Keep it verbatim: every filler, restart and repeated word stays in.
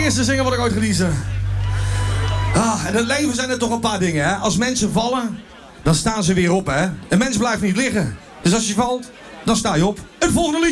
eerste zingen wat ik ooit gelezen. Ah, en het leven zijn er toch een paar dingen, hè. Als mensen vallen, dan staan ze weer op, hè. Een mens blijft niet liggen. Dus als je valt, dan sta je op. Het volgende lied.